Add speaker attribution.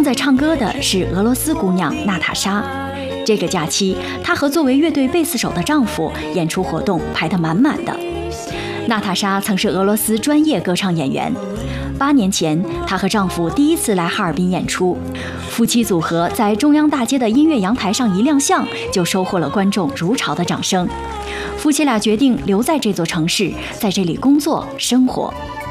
Speaker 1: 正在唱歌的是俄罗斯姑娘娜塔莎。这个假期，她和作为乐队贝斯手的丈夫演出活动排得满满的。娜塔莎曾是俄罗斯专业歌唱演员。8年前，她和丈夫第一次来哈尔滨演出，夫妻组合在中央大街的音乐阳台上一亮相，就收获了观众如潮的掌声。夫妻俩决定留在这座城市，在这里工作生活。